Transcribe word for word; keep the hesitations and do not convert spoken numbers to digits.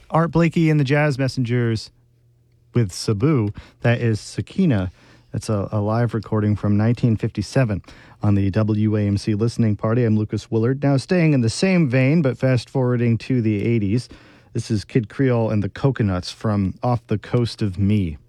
Art Blakey and the Jazz Messengers with Sabu. That is Sakina. That's a, a live recording from nineteen fifty-seven on the W A M C Listening Party. I'm Lucas Willard. Now staying in the same vein, but fast forwarding to the eighties. This is Kid Creole and the Coconuts from Off the Coast of Me.